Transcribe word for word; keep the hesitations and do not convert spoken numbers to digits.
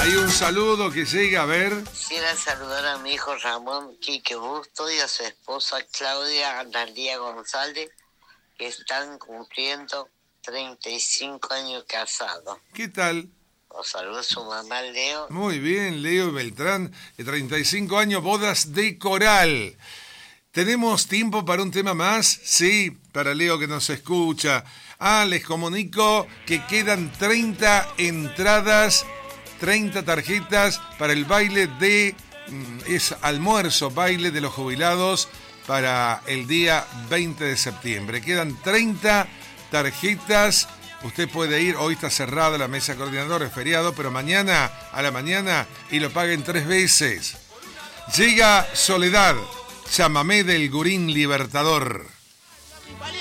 Hay un saludo que llega, a ver. Quisiera saludar a mi hijo Ramón Quique Busto y a su esposa Claudia Analía González, que están cumpliendo treinta y cinco años casados. ¿Qué tal? Os saludo a su mamá Leo. Muy bien, Leo Beltrán, de treinta y cinco años, bodas de coral. ¿Tenemos tiempo para un tema más? Sí, para Leo que nos escucha. Ah, les comunico que quedan treinta entradas, treinta tarjetas para el baile de... Es almuerzo, baile de los jubilados para el día veinte de septiembre. Quedan treinta tarjetas. Usted puede ir, hoy está cerrada la mesa coordinadora, es feriado, pero mañana a la mañana y lo paguen tres veces. Llega Soledad, Chamamé del Gurín Libertador.